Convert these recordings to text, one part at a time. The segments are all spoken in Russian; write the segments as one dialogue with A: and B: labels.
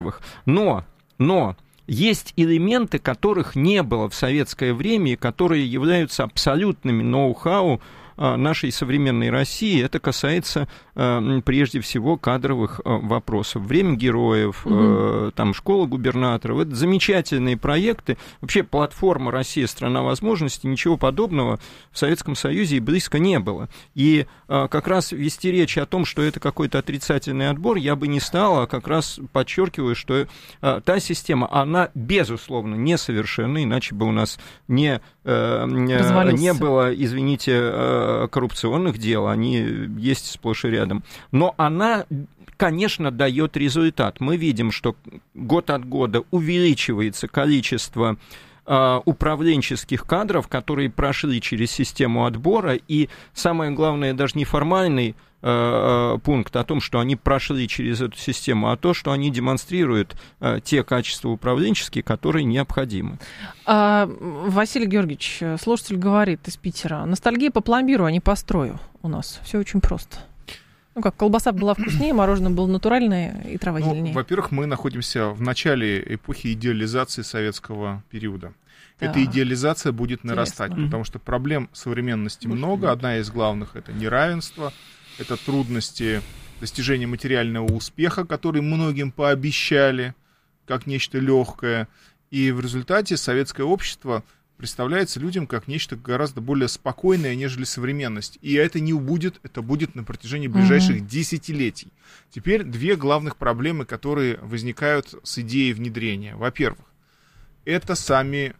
A: Но есть элементы, которых не было в советское время и которые являются абсолютными ноу-хау нашей современной России. Это касается прежде всего кадровых вопросов. «Время героев», там «Школа губернаторов». Это замечательные проекты. Вообще платформа «Россия. Страна возможностей», ничего подобного в Советском Союзе и близко не было. И как раз вести речь о том, что это какой-то отрицательный отбор, я бы не стал, а как раз подчеркиваю, что та система, она, безусловно, несовершенна, иначе бы у нас не было, извините, коррупционных дел, они есть сплошь и рядом. Но она, конечно, дает результат. Мы видим, что год от года увеличивается количество управленческих кадров, которые прошли через систему отбора, и самое главное, даже не формальный пункт о том, что они прошли через эту систему, а то, что они демонстрируют те качества управленческие, которые необходимы.
B: Василий Георгиевич, слушатель говорит из Питера: ностальгия по пломбиру, а не по строю у нас. Все очень просто. Ну как, колбаса была вкуснее, мороженое было натуральное и трава зеленее.
C: Во-первых, мы находимся в начале эпохи идеализации советского периода. Да. Эта идеализация будет нарастать, потому что проблем современности много. Одна из главных — это неравенство, это трудности достижения материального успеха, который многим пообещали как нечто легкое. И в результате советское общество представляется людям как нечто гораздо более спокойное, нежели современность. И это не убудет, это будет на протяжении ближайших десятилетий. Теперь две главных проблемы, которые возникают с идеей внедрения. Во-первых, это сами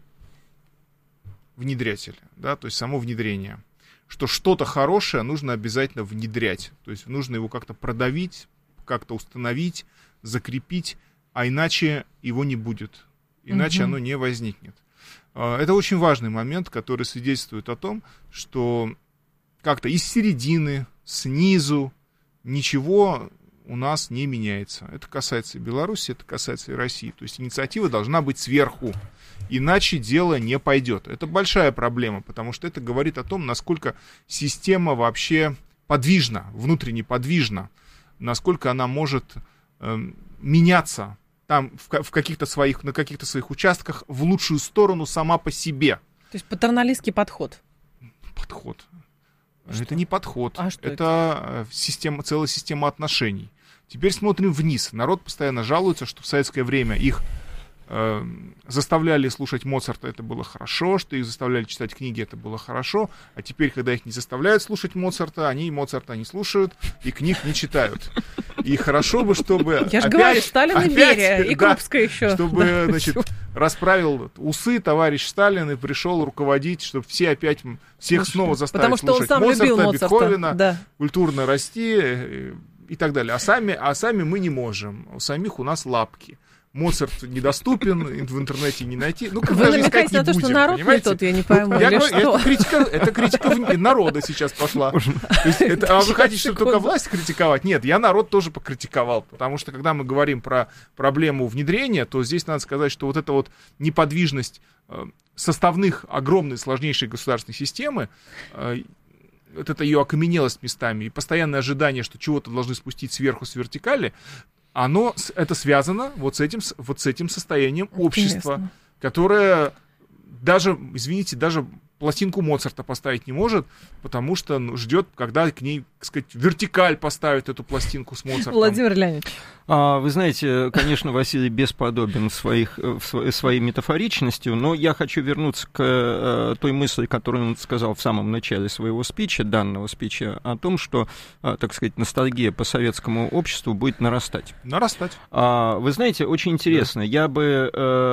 C: внедрятели, да, то есть само внедрение. Что что-то хорошее нужно обязательно внедрять. То есть нужно его как-то продавить, как-то установить, закрепить, а иначе его не будет. Иначе оно не возникнет. Это очень важный момент, который свидетельствует о том, что как-то из середины, снизу ничего у нас не меняется. Это касается и Беларуси, это касается и России. То есть инициатива должна быть сверху, иначе дело не пойдет. Это большая проблема, потому что это говорит о том, насколько система вообще подвижна, внутренне подвижна, насколько она может меняться там в каких-то своих, на каких-то своих участках в лучшую сторону сама по себе.
B: То есть патерналистский подход.
C: Подход. Что? Это не подход.
B: А что
C: это система, целая система отношений. Теперь смотрим вниз. Народ постоянно жалуется, что в советское время их заставляли слушать Моцарта, это было хорошо, что их заставляли читать книги, это было хорошо, а теперь, когда их не заставляют слушать Моцарта, они Моцарта не слушают и книг не читают. И хорошо бы, чтобы...
B: Я же говорю, Сталин и Берия, и Крупская еще.
C: Чтобы, значит, расправил усы товарищ Сталин и пришел руководить, чтобы все опять, всех снова заставить слушать Моцарта, Бетховена, культурно расти и так далее. А сами мы не можем, у самих у нас лапки. Моцарт недоступен, в интернете не найти. Ну,
B: вы намекаете на то, что народ понимаете? Не тот, я не пойму, или что?
C: Это критика народа сейчас пошла. А вы хотите, чтобы только власть критиковать? Нет, я народ тоже покритиковал, потому что, когда мы говорим про проблему внедрения, то здесь надо сказать, что вот эта вот неподвижность составных огромной, сложнейшей государственной системы, вот эта ее окаменелость местами и постоянное ожидание, что чего-то должны спустить сверху с вертикали, это связано вот с этим состоянием общества, интересно, которое даже, извините, даже пластинку Моцарта поставить не может, потому что ждет, когда к ней, так сказать, вертикаль поставит эту пластинку с Моцартом.
B: Владимир Леонидович.
A: Вы знаете, конечно, Василий бесподобен своей метафоричностью, но я хочу вернуться к той мысли, которую он сказал в самом начале своего спича, данного спича, о том, что, так сказать, ностальгия по советскому обществу будет нарастать.
C: Нарастать.
A: Вы знаете, очень интересно, я бы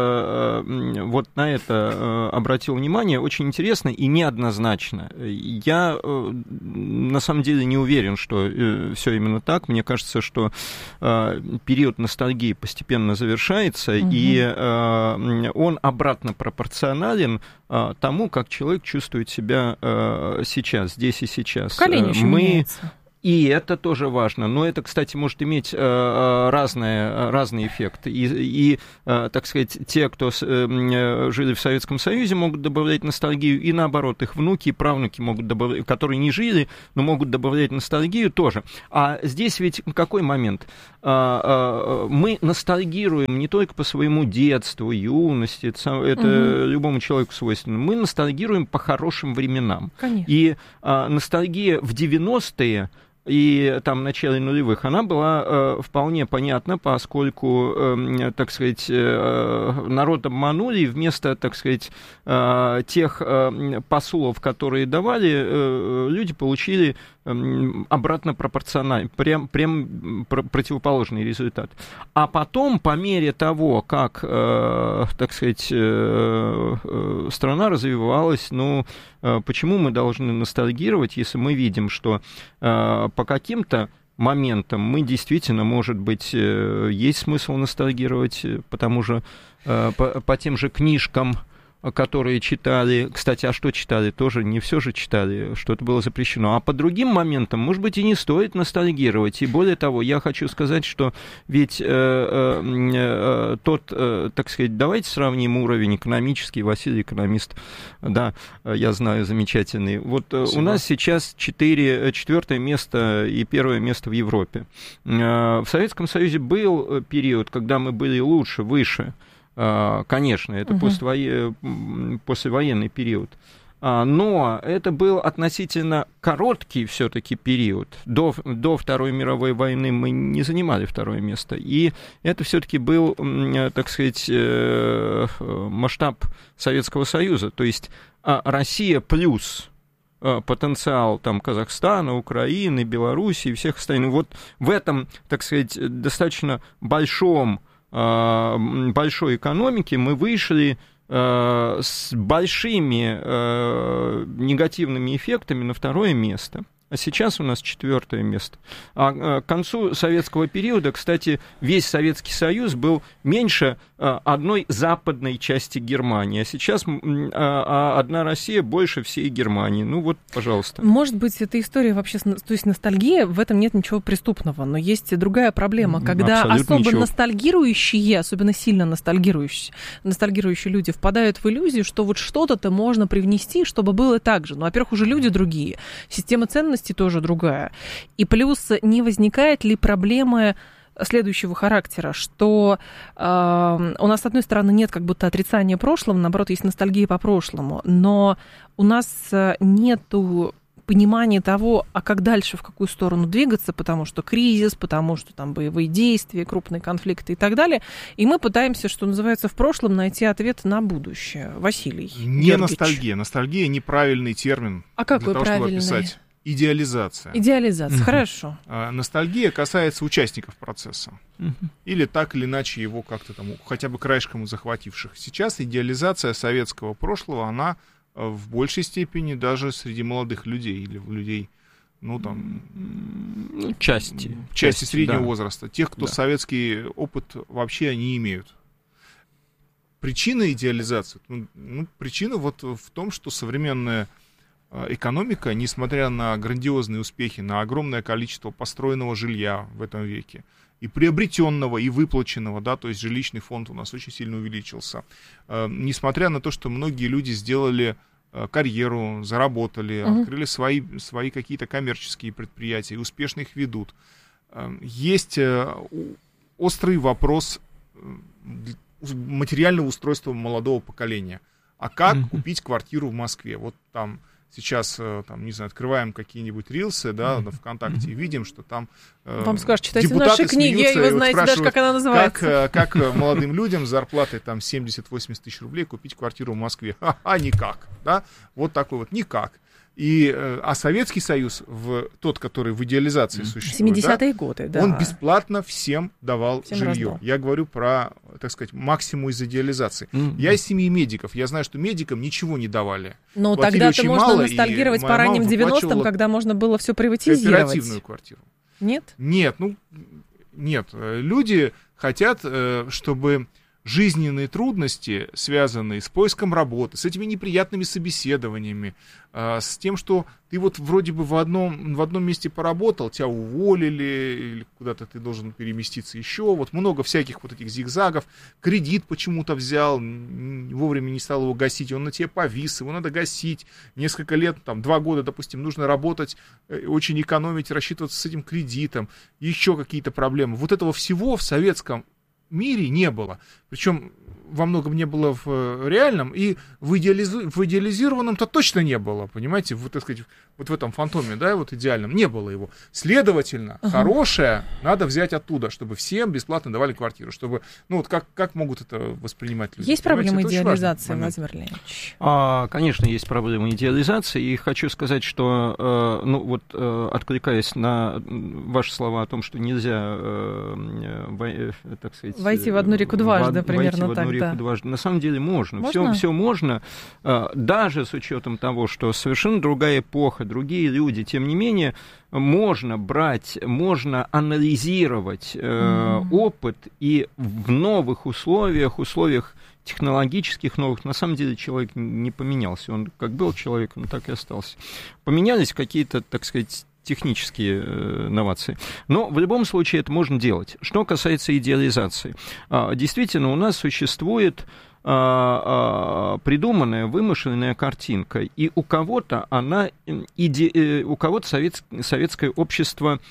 A: вот на это обратил внимание, очень интересно и неоднозначно. Я на самом деле не уверен, что все именно так. Мне кажется, что период ностальгии постепенно завершается, и он обратно пропорционален тому, как человек чувствует себя сейчас, здесь и сейчас.
B: Поколение еще меняется.
A: И это тоже важно. Но это, кстати, может иметь разный эффект. И, так сказать, те, кто жили в Советском Союзе, могут добавлять ностальгию, и наоборот, их внуки и правнуки могут добавлять, которые не жили, но могут добавлять ностальгию тоже. А здесь ведь какой момент? Мы ностальгируем не только по своему детству, юности, это любому человеку свойственно. Мы ностальгируем по хорошим временам.
B: Конечно.
A: И ностальгия в 90-е и там в начале нулевых, она была вполне понятна, поскольку, так сказать, народ обманули, и вместо, так сказать, тех послов, которые давали, люди получили обратно пропорционально, прям противоположный результат. А потом, по мере того, как, так сказать, страна развивалась, ну, почему мы должны ностальгировать, если мы видим, что по каким-то моментам мы действительно, может быть, есть смысл ностальгировать по тем же книжкам, которые читали. Кстати, а что читали? Тоже не все же читали, что-то было запрещено. А по другим моментам, может быть, и не стоит ностальгировать. И более того, я хочу сказать, что ведь так сказать, давайте сравним уровень экономический. Василий экономист, да, я знаю, замечательный. Вот спасибо. У нас сейчас 4-е место и 1-е место в Европе. В Советском Союзе был период, когда мы были лучше, выше. Конечно, это послевоенный период. Но это был относительно короткий все-таки период. До Второй мировой войны мы не занимали 2-е место. И это все-таки был, так сказать, масштаб Советского Союза. То есть Россия плюс потенциал там Казахстана, Украины, Белоруссии и всех остальных. Вот в этом, так сказать, достаточно большой экономики мы вышли с большими негативными эффектами на 2-е место. А сейчас у нас 4-е место. А к концу советского периода, кстати, весь Советский Союз был меньше одной западной части Германии. А сейчас одна Россия больше всей Германии. Ну вот, пожалуйста.
B: Может быть, эта история вообще... То есть ностальгия, в этом нет ничего преступного. Но есть и другая проблема, когда абсолютно особо ностальгирующие, особенно сильно ностальгирующие люди впадают в иллюзию, что вот что-то можно привнести, чтобы было так же. Ну, во-первых, уже люди другие. Система ценностей тоже другая. И плюс, не возникает ли проблемы следующего характера, что у нас, с одной стороны, нет как будто отрицания прошлого, наоборот, есть ностальгия по прошлому, но у нас нету понимания того, а как дальше, в какую сторону двигаться, потому что кризис, потому что там боевые действия, крупные конфликты и так далее, и мы пытаемся, что называется, в прошлом найти ответ на будущее. Василий
C: Не
B: Георгиевич.
C: ностальгия. Ностальгия — неправильный термин.
B: А какой
C: для того,
B: правильный?
C: чтобы описать. Идеализация.
B: Идеализация, хорошо.
C: Ностальгия касается участников процесса. Или так или иначе его как-то там, хотя бы краешком захвативших. Сейчас идеализация советского прошлого, она в большей степени даже среди молодых людей или людей, ну там...
A: Части
C: среднего
A: да.
C: возраста. Тех, кто советский опыт вообще не имеют. Причина идеализации? Причина вот в том, что современная экономика, несмотря на грандиозные успехи, на огромное количество построенного жилья в этом веке, и приобретенного, и выплаченного, да, то есть жилищный фонд у нас очень сильно увеличился, несмотря на то, что многие люди сделали карьеру, заработали, открыли свои какие-то коммерческие предприятия и успешно их ведут, есть острый вопрос материального устройства молодого поколения. А как купить квартиру в Москве? Вот там сейчас, там, не знаю, открываем какие-нибудь рилсы, да, на ВКонтакте, и видим, что там
B: вам скажут, читайте наши книги, и вы знаете даже, как она называется.
C: Как молодым людям с зарплатой там 70-80 тысяч рублей купить квартиру в Москве? Никак, да? Вот такой вот, никак. А Советский Союз, тот, который в идеализации существует,
B: 70-е годы, да.
C: Он бесплатно всем давал
B: всем
C: жилье.
B: раздал. Я
C: говорю про, так сказать, максимум из идеализации. Я из семьи медиков. Я знаю, что медикам ничего не давали.
B: Но тогда-то можно ностальгировать по ранним 90-м, когда можно было все приватизировать.
C: Кооперативную квартиру.
B: Нет?
C: Нет. Люди хотят, чтобы жизненные трудности, связанные с поиском работы, с этими неприятными собеседованиями, с тем, что ты вот вроде бы в одном месте поработал, тебя уволили, или куда-то ты должен переместиться еще, вот много всяких вот этих зигзагов, кредит почему-то взял, вовремя не стал его гасить, он на тебе повис, его надо гасить, несколько лет, там, 2 года, допустим, нужно работать, очень экономить, рассчитываться с этим кредитом, еще какие-то проблемы. Вот этого всего в советском мире не было. Причем во многом не было в реальном, и в идеализированном-то точно не было, понимаете, вот, так сказать, вот в этом фантоме, да, вот идеальном, не было его. Следовательно, хорошее надо взять оттуда, чтобы всем бесплатно давали квартиру, чтобы, ну вот как могут это воспринимать люди?
B: Есть проблема идеализации, Владимир Леонидович?
A: Конечно, есть проблема идеализации, и хочу сказать, что, ну вот, откликаясь на ваши слова о том, что нельзя, так сказать...
B: Войти в одну реку дважды, примерно так.
A: Дважды. На самом деле можно. Все можно, даже с учетом того, что совершенно другая эпоха, другие люди, тем не менее, можно брать, можно анализировать опыт, и в новых условиях технологических новых, на самом деле человек не поменялся. Он как был человеком, так и остался. Поменялись какие-то, так сказать, технические новации. Но в любом случае это можно делать. Что касается идеализации. Действительно, у нас существует придуманная, вымышленная картинка, и у кого-то у кого-то советское общество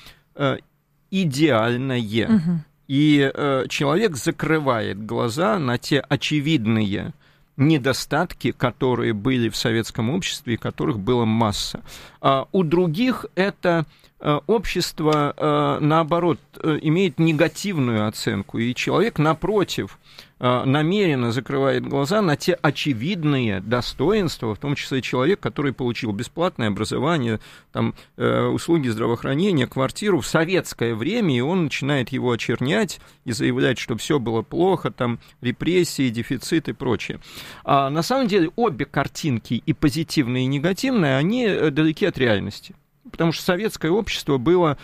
A: идеальное. И человек закрывает глаза на те очевидные недостатки, которые были в советском обществе, и которых была масса. У других это общество, наоборот, имеет негативную оценку, и человек, напротив, намеренно закрывает глаза на те очевидные достоинства, в том числе человек, который получил бесплатное образование, там, услуги здравоохранения, квартиру в советское время, и он начинает его очернять и заявлять, что все было плохо, там, репрессии, дефицит и прочее. А на самом деле обе картинки, и позитивная, и негативная, они далеки от реальности, потому что советское общество было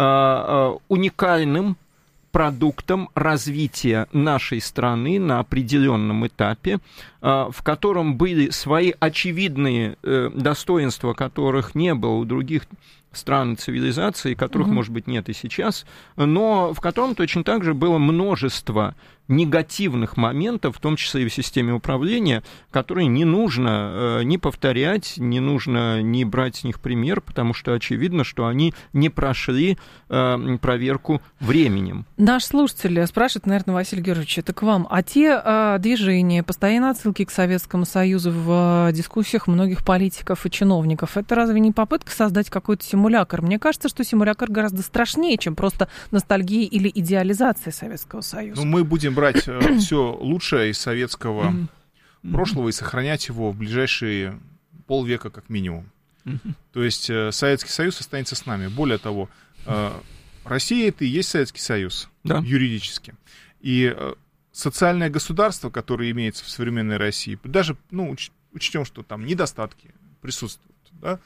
A: уникальным продуктом развития нашей страны на определенном этапе, в котором были свои очевидные достоинства, которых не было у других стран и цивилизаций, которых, может быть, нет и сейчас, но в котором точно так же было множество негативных моментов, в том числе и в системе управления, которые не нужно ни повторять, не нужно ни брать с них пример, потому что очевидно, что они не прошли проверку временем.
B: Наш слушатель спрашивает, наверное, Василий Георгиевич, это к вам. А те движения, постоянно отсылки к Советскому Союзу в дискуссиях многих политиков и чиновников, это разве не попытка создать какой-то симулятор? Мне кажется, что симулятор гораздо страшнее, чем просто ностальгия или идеализация Советского Союза.
C: Ну, мы будем брать все лучшее из советского прошлого и сохранять его в ближайшие полвека как минимум. То есть Советский Союз останется с нами. Более того, Россия — это и есть Советский Союз, да, юридически. И социальное государство, которое имеется в современной России, даже, ну, учтем, что там недостатки присутствуют, да,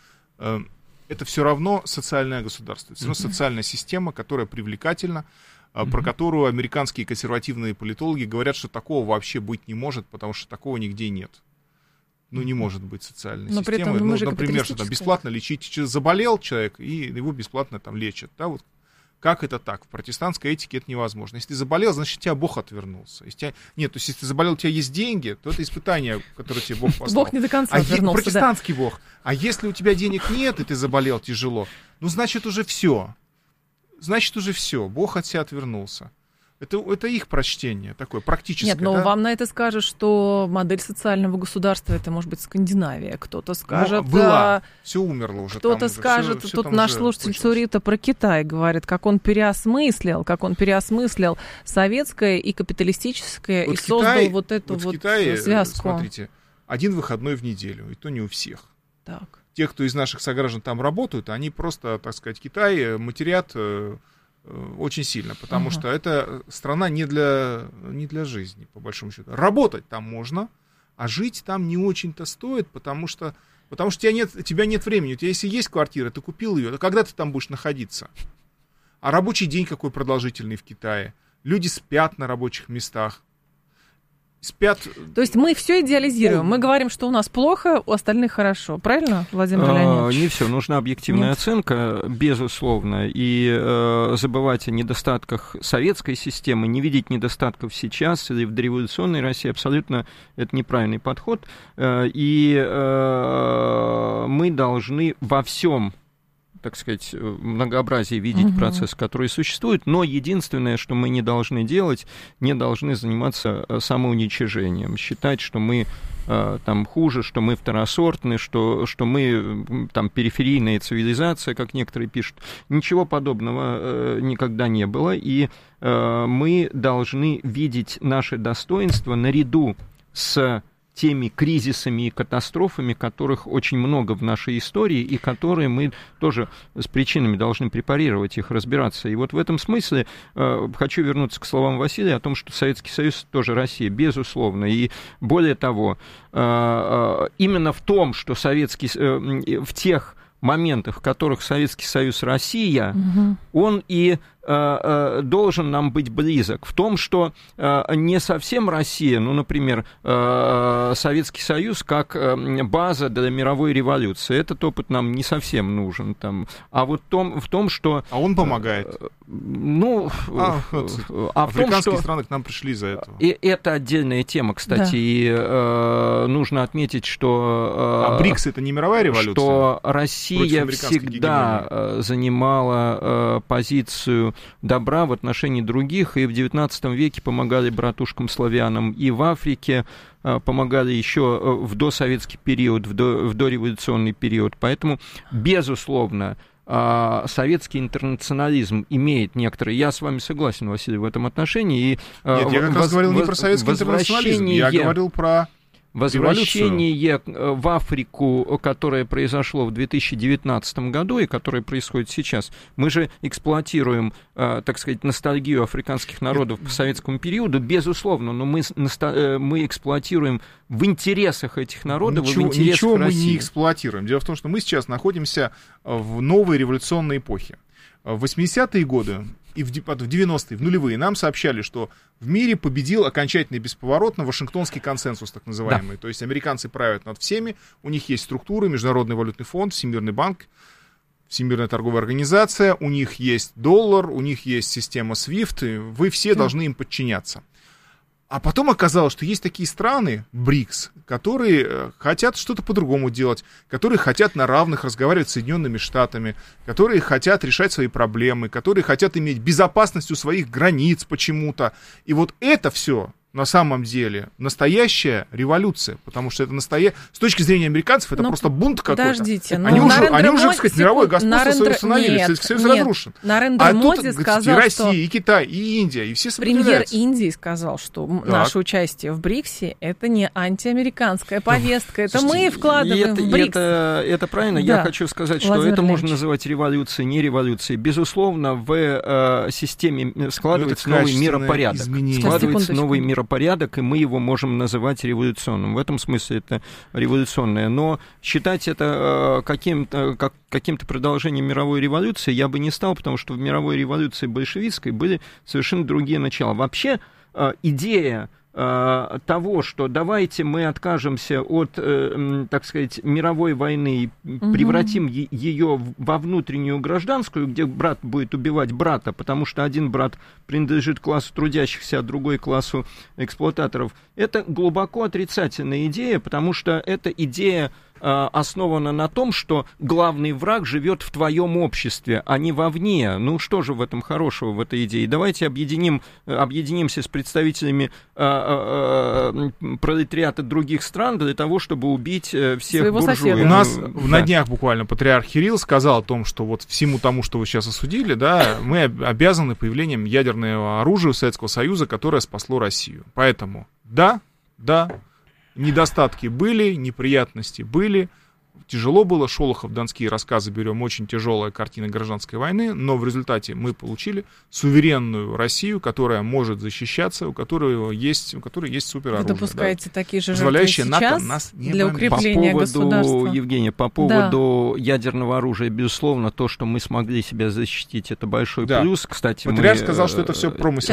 C: это все равно социальное государство, это все равно социальная система, которая привлекательна, про которую американские консервативные политологи говорят, что такого вообще быть не может, потому что такого нигде нет. Ну, не может быть социальной системы. Ну, например, что там бесплатно лечить. Заболел человек, и его бесплатно там лечат. Да, вот. Как это так? В протестантской этике это невозможно. Если ты заболел, значит, тебя Бог отвернулся. Нет, то есть если ты заболел, у тебя есть деньги, то это испытание, которое тебе Бог послал.
B: Бог не до конца отвернулся,
C: протестантский Бог. А если у тебя денег нет, и ты заболел тяжело, ну, значит, уже все. Значит, уже все. Бог от себя отвернулся. Это их прочтение такое, практическое.
B: Нет, но да? Вам на это скажут, что модель социального государства — это, может быть, Скандинавия. Кто-то скажет...
C: Была, все умерло уже.
B: Кто-то скажет, все тут наш слушатель Цурита про Китай говорит, как он переосмыслил советское и капиталистическое, вот и Китай, создал вот эту вот Китае, связку.
C: Смотрите, один выходной в неделю, и то не у всех.
B: Так.
C: Те, кто из наших сограждан там работают, они просто, так сказать, Китай матерят очень сильно, потому что это страна не для жизни, по большому счету. Работать там можно, а жить там не очень-то стоит, потому что у тебя нет времени. У тебя, если есть квартира, ты купил ее, то когда ты там будешь находиться? А рабочий день какой продолжительный в Китае. Люди спят на рабочих местах. спят.
B: То есть мы все идеализируем. Мы говорим, что у нас плохо, у остальных хорошо. Правильно, Владимир Леонидович?
A: Не все. Нужна объективная оценка, безусловно. И забывать о недостатках советской системы, не видеть недостатков сейчас или в дореволюционной России, абсолютно это неправильный подход. И мы должны во всем, так сказать, многообразие видеть процесс, который существует, но единственное, что мы не должны делать, не должны заниматься самоуничижением, считать, что мы там хуже, что мы второсортны, что мы там периферийная цивилизация, как некоторые пишут. Ничего подобного никогда не было, и мы должны видеть наши достоинства наряду с теми кризисами и катастрофами, которых очень много в нашей истории, и которые мы тоже с причинами должны препарировать, их разбираться. И вот в этом смысле хочу вернуться к словам Василия о том, что Советский Союз тоже Россия, безусловно. И более того, именно в том, что в тех моментах, в которых Советский Союз Россия, он и должен нам быть близок. В том, что не совсем Россия, ну, например, Советский Союз как база для мировой революции. Этот опыт нам не совсем нужен. Там. А вот в том, что...
C: А он помогает.
A: Ну,
C: африканские страны к нам пришли из-за этого.
A: И это отдельная тема, кстати. Да. И нужно отметить, что...
C: БРИКС — это не мировая революция?
A: Что Россия всегда занимала позицию добра в отношении других, и в XIX веке помогали братушкам-славянам, и в Африке помогали еще в досоветский период, в дореволюционный период. Поэтому, безусловно, советский интернационализм имеет некоторые... Я с вами согласен, Василий, в этом отношении. И
C: нет, я как раз говорил не про советский интернационализм, я говорил про...
A: Возвращение в Африку, которое произошло в 2019 году и которое происходит сейчас, мы же эксплуатируем, так сказать, ностальгию африканских народов по советскому периоду, безусловно, но мы эксплуатируем в интересах этих народов, в интересах
C: ничего
A: России.
C: Мы не эксплуатируем. Дело в том, что мы сейчас находимся в новой революционной эпохе. В 80-е годы и в 90-е, в нулевые нам сообщали, что в мире победил окончательно и бесповоротно Вашингтонский консенсус, так называемый. Да. То есть американцы правят над всеми, у них есть структуры, Международный валютный фонд, Всемирный банк, Всемирная торговая организация, у них есть доллар, у них есть система SWIFT, и вы все должны им подчиняться. А потом оказалось, что есть такие страны, БРИКС, которые хотят что-то по-другому делать, которые хотят на равных разговаривать с Соединенными Штатами, которые хотят решать свои проблемы, которые хотят иметь безопасность у своих границ почему-то. И вот это все на самом деле настоящая революция, потому что это с точки зрения американцев, это просто бунт какой-то.
B: Подождите,
C: они уже, так сказать, мировое господство свое установили, Советский Союз разрушен.
B: Нарендра Моди сказал,
C: и Россия, и Китай, и Индия, и все
B: Премьер
C: сопротивляются.
B: Индии сказал, что наше участие в БРИКСе — это не антиамериканская повестка, это мы вкладываем в БРИКС.
A: Это правильно. Да. Я хочу сказать, что это можно называть революцией, не революцией. Безусловно, в системе складывается новый миропорядок. Складывается новый миропорядок, и мы его можем называть революционным. В этом смысле это революционное. Но считать это каким-то продолжением мировой революции я бы не стал, потому что в мировой революции большевистской были совершенно другие начала. Вообще идея того, что давайте мы откажемся от, так сказать, мировой войны и превратим ее во внутреннюю гражданскую, где брат будет убивать брата, потому что один брат принадлежит классу трудящихся, а другой классу эксплуататоров, это глубоко отрицательная идея, потому что эта идея основана на том, что главный враг живет в твоем обществе, а не вовне. Ну, что же в этом хорошего, в этой идее? Давайте объединимся с представителями пролетариата других стран для того, чтобы убить всех буржуев.
C: У нас на днях буквально патриарх Кирилл сказал о том, что вот всему тому, что вы сейчас осудили, да, мы обязаны появлением ядерного оружия Советского Союза, которое спасло Россию. Поэтому, да, недостатки были, неприятности были, тяжело было. Шолохов, Донские рассказы берем, очень тяжелая картина гражданской войны, но в результате мы получили суверенную Россию, которая может защищаться, у которой есть супероружие.
B: Вы допускаете такие же
C: жертвы
B: сейчас
C: НАТО нас не
B: для укрепления государства?
A: Евгения, по поводу ядерного оружия, безусловно, то, что мы смогли себя защитить, это большой плюс. Кстати,
C: Патриарх сказал, что это все промысел.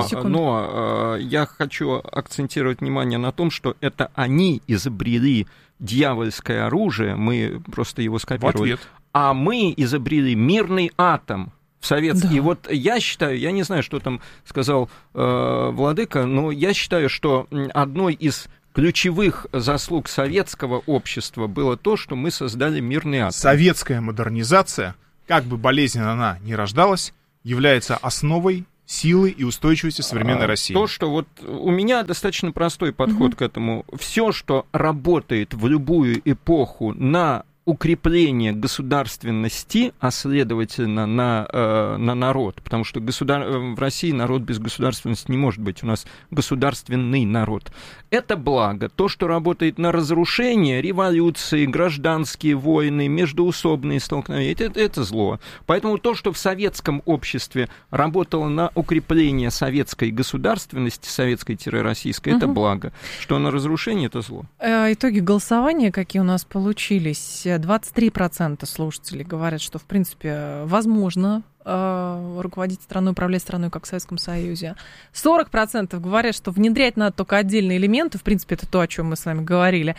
A: Но я хочу акцентировать внимание на том, что это они изобрели дьявольское оружие, мы просто его скопировали, а мы изобрели мирный атом в советский. Да. И вот я считаю, я не знаю, что там сказал Владыка, но я считаю, что одной из ключевых заслуг советского общества было то, что мы создали мирный атом.
C: Советская модернизация, как бы болезненно она ни рождалась, является основой силы и устойчивости современной России.
A: То, что вот у меня достаточно простой подход к этому. Все, что работает в любую эпоху на укрепление государственности, а следовательно на народ, потому что в России народ без государственности не может быть, у нас государственный народ. Это благо. То, что работает на разрушение, революции, гражданские войны, междоусобные столкновения, это зло. Поэтому то, что в советском обществе работало на укрепление советской государственности, советской-российской, это благо. Что на разрушение, это зло.
B: Итоги голосования, какие у нас получились. 23% слушателей говорят, что, в принципе, возможно руководить страной, управлять страной, как в Советском Союзе. 40% говорят, что внедрять надо только отдельные элементы. В принципе, это то, о чем мы с вами говорили.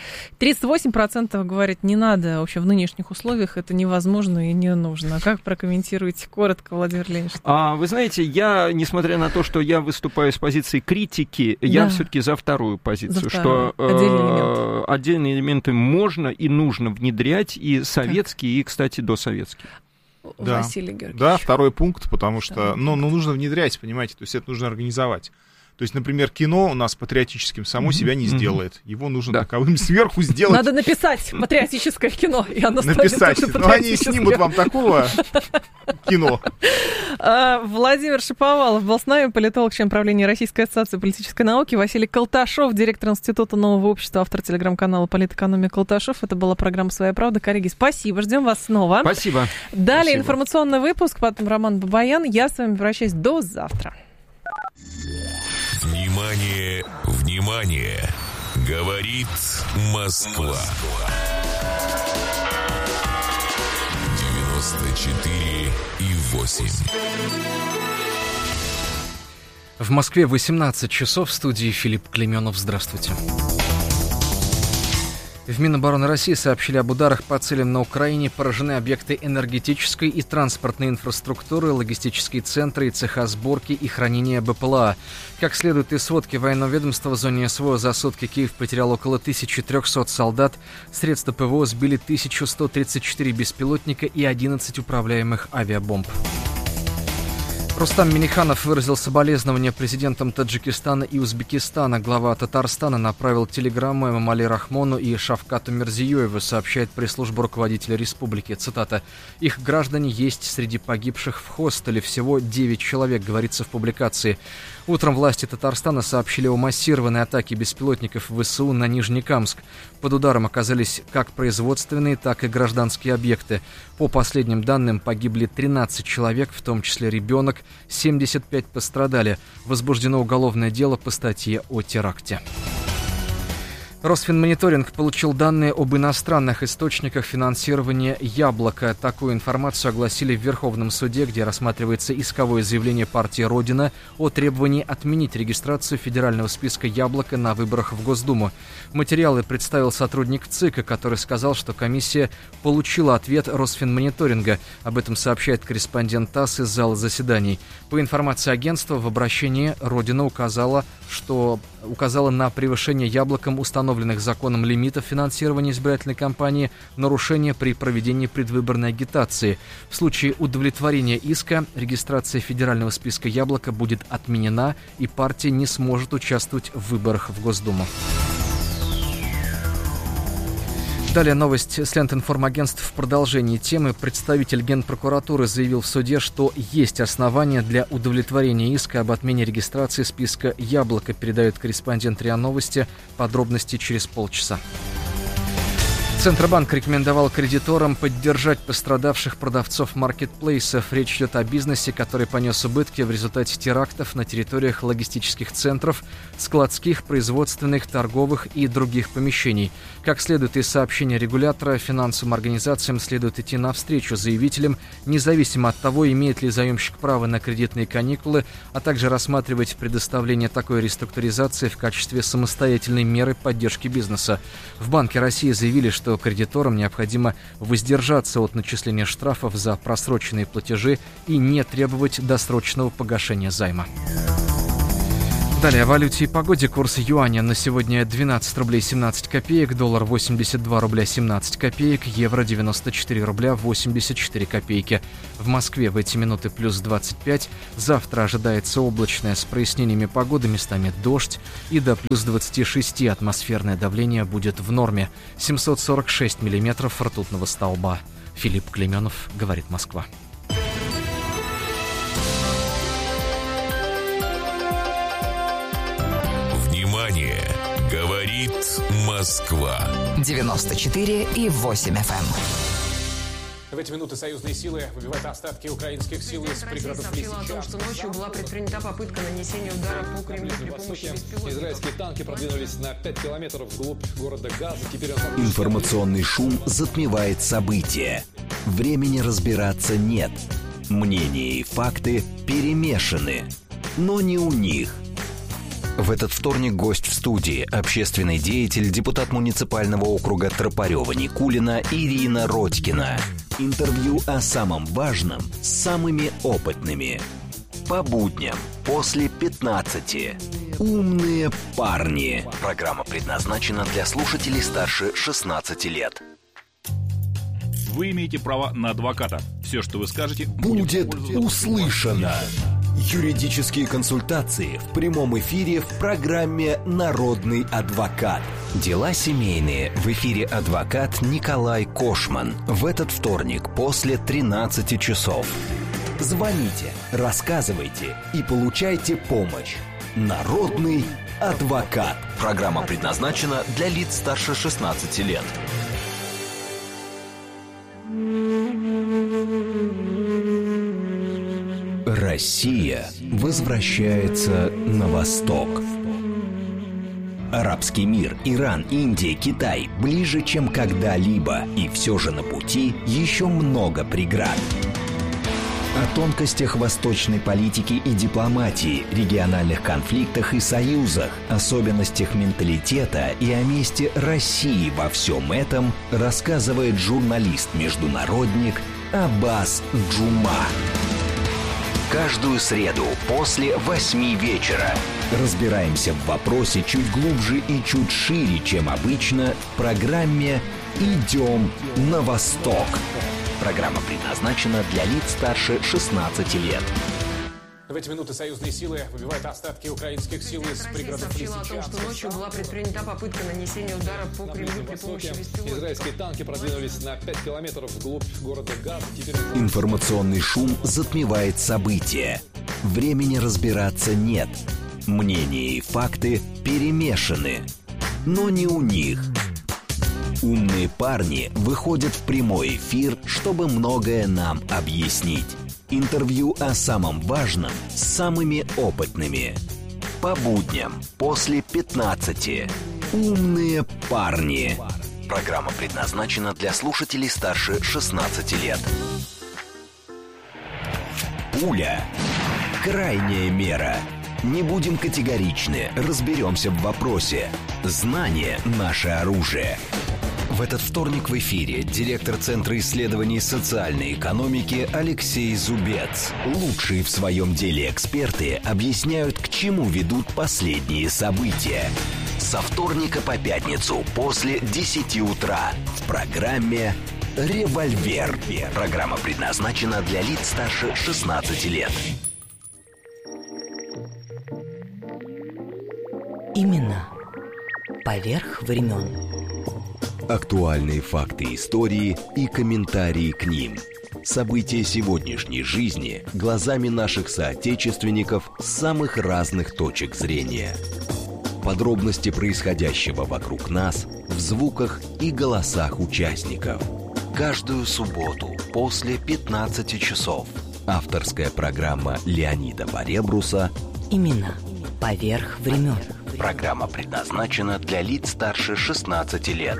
B: 38% говорят, не надо. Вообще, в нынешних условиях это невозможно и не нужно. Как прокомментируете коротко, Владимир Леонидович?
A: Вы знаете, я, несмотря на то, что я выступаю с позиции критики, я все-таки за вторую позицию, что отдельные элементы можно и нужно внедрять, и советские, и, кстати, досоветские.
C: Да. Василий Георгиевич. Да, второй пункт, потому что нужно внедрять, понимаете, то есть это нужно организовать. То есть, например, кино у нас патриотическим само себя не сделает. Его нужно таковым сверху сделать.
B: Надо написать патриотическое кино, и оно станет
C: написать. Но они снимут вам такого кино.
B: Владимир Шаповалов был с нами, политолог, член правления Российской ассоциации политической науки. Василий Колташов, директор Института нового общества, автор телеграм-канала «Политэкономия Колташов». Это была программа «Своя правда». Коллеги, спасибо. Ждем вас снова.
A: Спасибо.
B: Далее информационный выпуск, потом Роман Бабаян. Я с вами прощаюсь до завтра.
D: Внимание, внимание! Говорит Москва. 94,8.
E: В Москве 18 часов. В студии Филипп Клейменов. Здравствуйте. В Минобороны России сообщили об ударах по целям на Украине. Поражены объекты энергетической и транспортной инфраструктуры, логистические центры и цеха сборки и хранения БПЛА. Как следует из сводки военного ведомства, в зоне СВО за сутки Киев потерял около 1300 солдат. Средства ПВО сбили 1134 беспилотника и 11 управляемых авиабомб. Рустам Минниханов выразил соболезнования президентам Таджикистана и Узбекистана. Глава Татарстана направил телеграмму Эмомали Рахмону и Шавкату Мирзиёеву, сообщает пресс-служба руководителя республики. Цитата. «Их граждане есть среди погибших в хостеле. Всего 9 человек», говорится в публикации. Утром власти Татарстана сообщили о массированной атаке беспилотников ВСУ на Нижнекамск. Под ударом оказались как производственные, так и гражданские объекты. По последним данным, погибли 13 человек, в том числе ребенок, 75 пострадали. Возбуждено уголовное дело по статье о теракте. Росфинмониторинг получил данные об иностранных источниках финансирования «Яблоко». Такую информацию огласили в Верховном суде, где рассматривается исковое заявление партии «Родина» о требовании отменить регистрацию федерального списка «Яблоко» на выборах в Госдуму. Материалы представил сотрудник ЦИКа, который сказал, что комиссия получила ответ Росфинмониторинга. Об этом сообщает корреспондент ТАСС из зала заседаний. По информации агентства, в обращении «Родина» указала на превышение «Яблоком» установленных законом лимитов финансирования избирательной кампании, нарушения при проведении предвыборной агитации. В случае удовлетворения иска регистрация федерального списка «Яблоко» будет отменена, и партия не сможет участвовать в выборах в Госдуму. Далее новость с ленты информагентств. В продолжении темы представитель Генпрокуратуры заявил в суде, что есть основания для удовлетворения иска об отмене регистрации списка «Яблоко», передает корреспондент РИА Новости. Подробности через полчаса. Центробанк рекомендовал кредиторам поддержать пострадавших продавцов маркетплейсов. Речь идет о бизнесе, который понес убытки в результате терактов на территориях логистических центров, складских, производственных, торговых и других помещений. Как следует из сообщения регулятора, финансовым организациям следует идти навстречу заявителям, независимо от того, имеет ли заемщик право на кредитные каникулы, а также рассматривать предоставление такой реструктуризации в качестве самостоятельной меры поддержки бизнеса. В Банке России заявили, что кредиторам необходимо воздержаться от начисления штрафов за просроченные платежи и не требовать досрочного погашения займа. Далее о валюте и погоде. Курс юаня на сегодня 12 рублей 17 копеек, доллар 82 рубля 17 копеек, евро 94 рубля 84 копейки. В Москве в эти минуты плюс 25. Завтра ожидается облачная с прояснениями погоды, местами дождь, и до плюс 26 атмосферное давление будет в норме. 746 миллиметров ртутного столба. Филипп Клейменов, говорит Москва.
D: Говорит Москва.
F: 94,8 FM.
G: В эти минуты союзные силы выбивают остатки украинских сил из пригородов Лисичанска.
H: О том, что ночью была предпринята попытка нанесения удара по Кремлю при помощи беспилотников.
G: Израильские танки продвинулись на 5 километров вглубь города Газа. Теперь
I: информационный шум затмевает события. Времени разбираться нет. Мнения и факты перемешаны. Но не у них. В этот вторник гость в студии – общественный деятель, депутат муниципального округа Тропарева-Никулина Ирина Родькина. Интервью о самом важном с самыми опытными. По будням после 15. Умные парни. Программа предназначена для слушателей старше 16 лет.
J: Вы имеете право на адвоката. Все, что вы скажете,
I: будет услышано. Юридические консультации в прямом эфире в программе «Народный адвокат». Дела семейные. В эфире адвокат Николай Кошман. В этот вторник после 13 часов. Звоните, рассказывайте и получайте помощь. «Народный адвокат». Программа предназначена для лиц старше 16 лет. Россия возвращается на восток. Арабский мир, Иран, Индия, Китай ближе, чем когда-либо. И все же на пути еще много преград. О тонкостях восточной политики и дипломатии, региональных конфликтах и союзах, особенностях менталитета и о месте России во всем этом рассказывает журналист-международник Аббас Джума. Каждую среду после 8 вечера разбираемся в вопросе чуть глубже и чуть шире, чем обычно, в программе «Идем на восток». Программа предназначена для лиц старше 16 лет.
G: В эти минуты союзные силы выбивают остатки украинских сил из пригородов Лисичанска.
H: О том, что ночью была предпринята попытка нанесения удара по Кремлю при помощи беспилотников.
G: Израильские танки продвинулись на 5 километров вглубь города Газа. Теперь...
I: Информационный шум затмевает события. Времени разбираться нет. Мнения и факты перемешаны. Но не у них. Умные парни выходят в прямой эфир, чтобы многое нам объяснить. Интервью о самом важном с самыми опытными. По будням после 15. Умные парни. Программа предназначена для слушателей старше 16 лет. Пуля. Крайняя мера. Не будем категоричны, разберемся в вопросе. Знание – наше оружие. В этот вторник в эфире директор Центра исследований социальной экономики Алексей Зубец. Лучшие в своем деле эксперты объясняют, к чему ведут последние события. Со вторника по пятницу после 10 утра в программе «Револьвер». Программа предназначена для лиц старше 16 лет.
F: Именно поверх времен.
I: Актуальные факты истории и комментарии к ним. События сегодняшней жизни глазами наших соотечественников с самых разных точек зрения. подробности происходящего вокруг нас в звуках и голосах участников. Каждую субботу после 15 часов. Авторская программа Леонида Поребруса
F: «Имена. Поверх времен».
I: Программа предназначена для лиц старше 16 лет.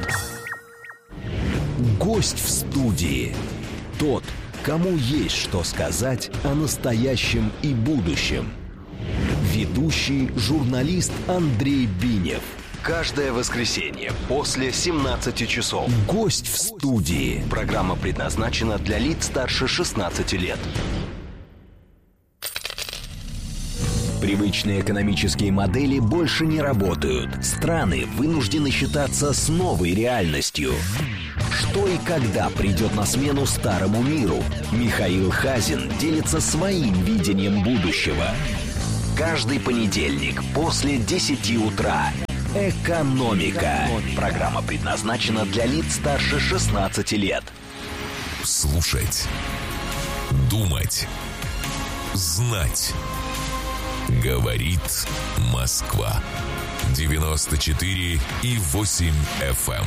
I: Гость в студии. Тот, кому есть что сказать о настоящем и будущем. Ведущий журналист Андрей Бинев. Каждое воскресенье после 17 часов. Гость в студии. Программа предназначена для лиц старше 16 лет. Привычные экономические модели больше не работают. Страны вынуждены считаться с новой реальностью. Что и когда придет на смену старому миру? Михаил Хазин делится своим видением будущего. Каждый понедельник после 10 утра. «Экономика». Программа предназначена для лиц старше 16 лет.
D: Слушать. Думать. Знать. Говорит Москва. 94,8 FM.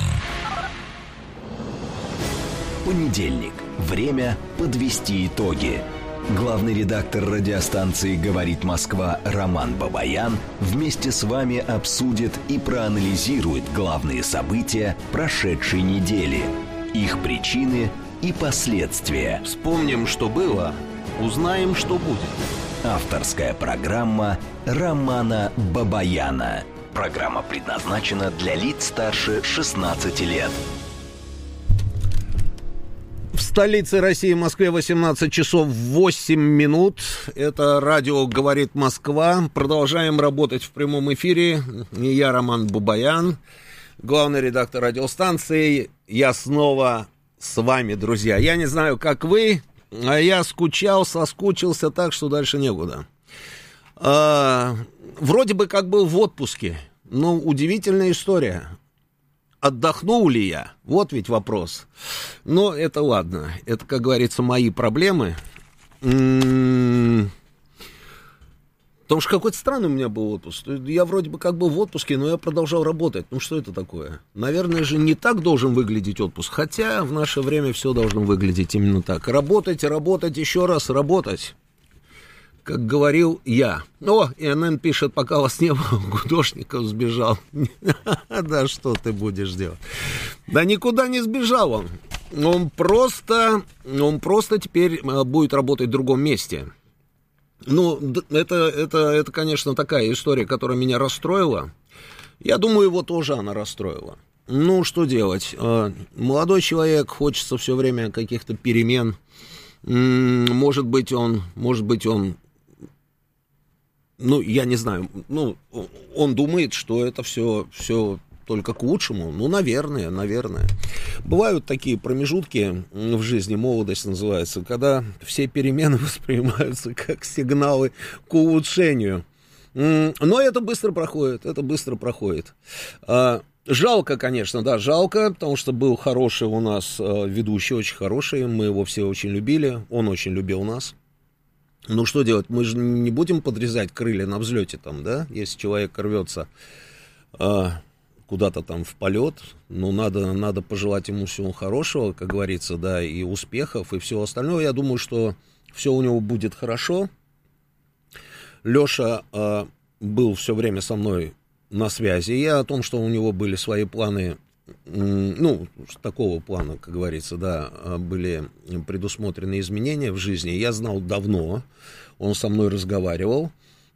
I: Понедельник. Время подвести итоги. Главный редактор радиостанции «Говорит Москва» Роман Бабаян вместе с вами обсудит и проанализирует главные события прошедшей недели, их причины и последствия.
A: Вспомним, что было, узнаем, что будет.
I: Авторская программа Романа Бабаяна. Программа предназначена для лиц старше 16 лет.
K: В столице России, Москве, 18 часов 8 минут. Это радио «Говорит Москва». Продолжаем работать в прямом эфире. Я Роман Бабаян, главный редактор радиостанции. Я снова с вами, друзья. Я не знаю, как вы, а я соскучился так, что дальше некуда. Вроде бы как был в отпуске, но удивительная история. Отдохнул ли я? Вот ведь вопрос. Но это ладно. Это, как говорится, мои проблемы. Потому что какой-то странный у меня был отпуск. Я вроде бы как был в отпуске, но я продолжал работать. Ну что это такое? Наверное же не так должен выглядеть отпуск. Хотя в наше время все должно выглядеть именно так. Работать, еще раз работать. Как говорил я. О, ИНН пишет, пока вас не было, Гудошников сбежал. Да что ты будешь делать? Да никуда не сбежал он. Он просто теперь будет работать в другом месте. Ну, это, конечно, такая история, которая меня расстроила. Я думаю, его тоже она расстроила. Ну, что делать? Молодой человек, хочется все время каких-то перемен. Может быть, он, ну, я не знаю, ну, он думает, что это все только к лучшему. Ну, наверное. Бывают такие промежутки в жизни, молодость называется, когда все перемены воспринимаются как сигналы к улучшению. Но это быстро проходит. Жалко, конечно, да, жалко, потому что был хороший у нас ведущий, очень хороший, мы его все очень любили, он очень любил нас. Ну, что делать, мы же не будем подрезать крылья на взлете там, да, если человек рвется куда-то там в полет, ну, надо пожелать ему всего хорошего, как говорится, да, и успехов, и всего остального. Я думаю, что все у него будет хорошо. Леша был все время со мной на связи. Я о том, что у него были свои планы, ну, такого плана, как говорится, да, были предусмотрены изменения в жизни, я знал давно, он со мной разговаривал.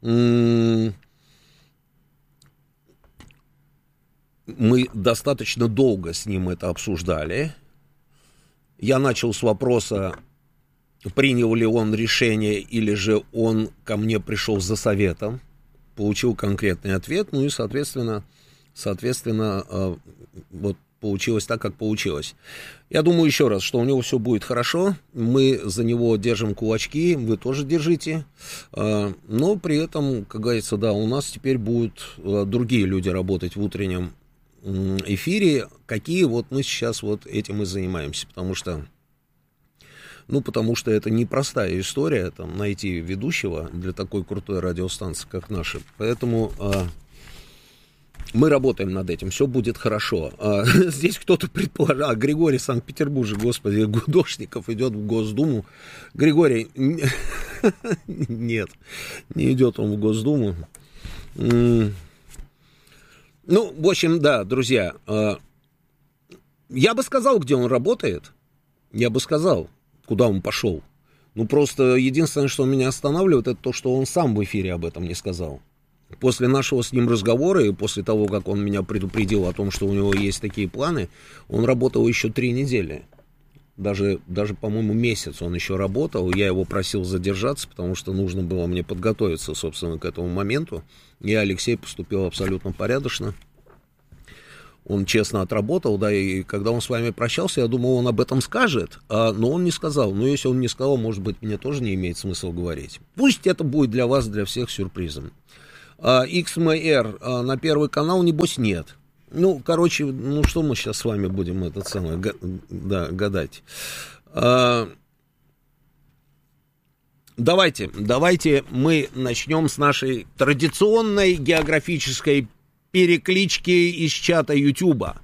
K: Мы достаточно долго с ним это обсуждали. Я начал с вопроса, принял ли он решение, или же он ко мне пришел за советом. Получил конкретный ответ, ну и, соответственно, вот получилось так, как получилось. Я думаю еще раз, что у него все будет хорошо. Мы за него держим кулачки, вы тоже держите. Но при этом, как говорится, да, у нас теперь будут другие люди работать в утреннем эфире. Какие вот мы сейчас вот этим и занимаемся. Потому что это непростая история, там, найти ведущего для такой крутой радиостанции, как наша. Поэтому Мы работаем над этим, все будет хорошо. Здесь кто-то предположил, Григорий Санкт-Петербург, господи, Гудошников идет в Госдуму. Григорий, нет, не идет он в Госдуму. Ну, в общем, да, друзья, я бы сказал, где он работает, я бы сказал, куда он пошел. Ну, просто единственное, что меня останавливает, это то, что он сам в эфире об этом не сказал. После нашего с ним разговора и после того, как он меня предупредил о том, что у него есть такие планы, он работал еще 3 недели. Даже, по-моему, месяц он еще работал. Я его просил задержаться, потому что нужно было мне подготовиться, собственно, к этому моменту. И Алексей поступил абсолютно порядочно. Он честно отработал, да, и когда он с вами прощался, я думал, он об этом скажет, но он не сказал. Но если он не сказал, может быть, мне тоже не имеет смысла говорить. Пусть это будет для вас, для всех сюрпризом. XMR на Первый канал, небось, нет. Ну, короче, ну что мы сейчас с вами будем гадать. Давайте мы начнем с нашей традиционной географической переклички из чата Ютуба.